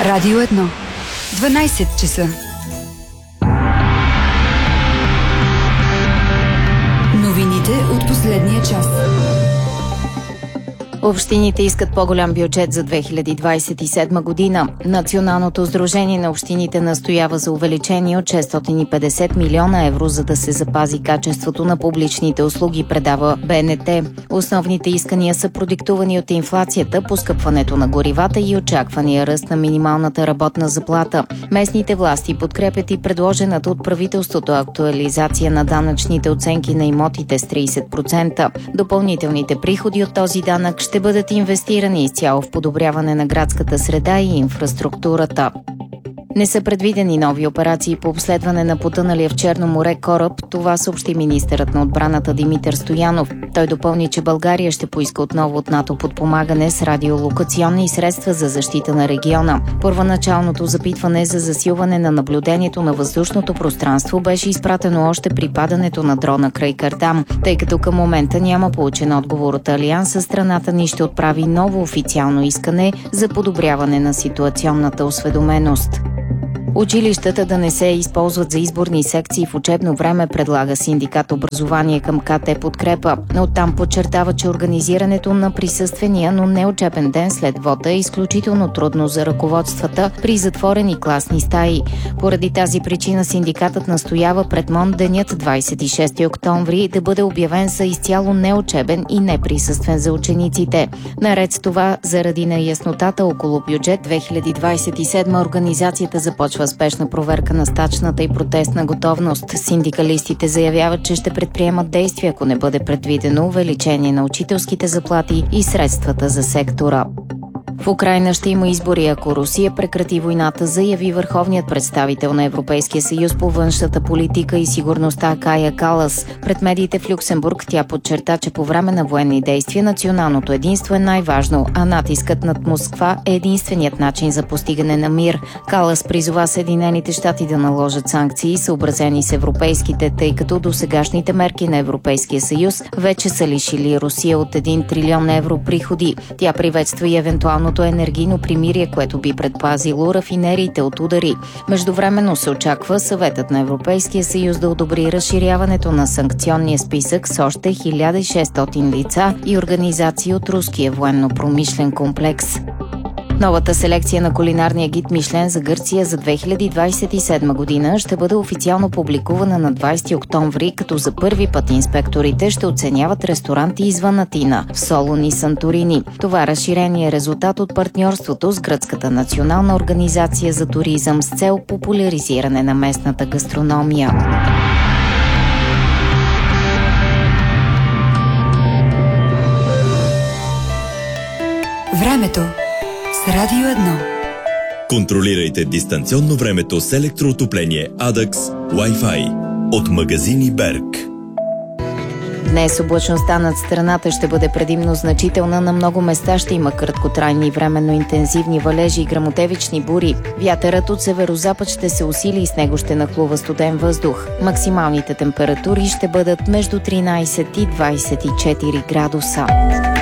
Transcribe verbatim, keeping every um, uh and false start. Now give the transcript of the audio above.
Радио едно. дванайсет часа. Новините от последния час. Общините искат по-голям бюджет за две хиляди двайсет и седма година. Националното сдружение на общините настоява за увеличение от шестстотин и петдесет милиона евро, за да се запази качеството на публичните услуги, предава Б Н Т. Основните искания са продиктувани от инфлацията, поскъпването на горивата и очаквания ръст на минималната работна заплата. Местните власти подкрепят и предложената от правителството актуализация на данъчните оценки на имотите с трийсет процента. Допълнителните приходи от този данък ще бъдат инвестирани изцяло в подобряване на градската среда и инфраструктурата. Не са предвидени нови операции по обследване на потъналия в Черно море кораб. Това съобщи министърът на отбраната Димитър Стоянов. Той допълни, че България ще поиска отново от НАТО подпомагане с радиолокационни средства за защита на региона. Първоначалното запитване за засилване на наблюдението на въздушното пространство беше изпратено още при падането на дрона край Кардам. Тъй като към момента няма получен отговор от Алианса, страната ни ще отправи ново официално искане за подобряване на ситуационната осведоменост. Училищата да не се използват за изборни секции в учебно време, предлага синдикат Образование към К Т Подкрепа. Оттам подчертава, че организирането на присъствения, но не учебен ден след вота е изключително трудно за ръководствата при затворени класни стаи. Поради тази причина синдикатът настоява пред МОН денят двайсет и шести октомври да бъде обявен за изцяло неучебен и неприсъствен за учениците. Наред с това, заради неяснотата около бюджет две хиляди двайсет и седма, организацията започва спешна проверка на стачната и протестна готовност. Синдикалистите заявяват, че ще предприемат действия, ако не бъде предвидено увеличение на учителските заплати и средствата за сектора. В Украйна ще има избори, ако Русия прекрати войната, заяви върховният представител на Европейския съюз по външната политика и сигурността Кая Калас. Пред медиите в Люксембург тя подчерта, че по време на военни действия националното единство е най-важно, а натискът над Москва е единственият начин за постигане на мир. Калас призова Съединените щати да наложат санкции, съобразени с европейските, тъй като досегашните мерки на Европейския съюз вече са лишили Русия от един трилион евро приходи. Тя приветства и евентуално енергийно примирие, което би предпазило рафинериите от удари. Междувременно се очаква Съветът на Европейския съюз да одобри разширяването на санкционния списък с още хиляда и шестстотин лица и организации от руския военно-промишлен комплекс. Новата селекция на кулинарния гид Мишлен за Гърция за две хиляди двайсет и седма година ще бъде официално публикувана на двайсети октомври, като за първи път инспекторите ще оценяват ресторанти извън Атина, в Солун и Санторини. Това разширение е резултат от партньорството с Гръцката национална организация за туризъм с цел популяризиране на местната гастрономия. Времето с Радио едно. Контролирайте дистанционно времето с електроотопление Адакс Wi-Fi от магазини Берг. Днес облачността над страната ще бъде предимно значителна. На много места ще има краткотрайни временно интензивни валежи и гръмотевични бури. Вятърът от северозапад ще се усили и с него ще нахлува студен въздух. Максималните температури ще бъдат между тринайсет и двайсет и четири градуса.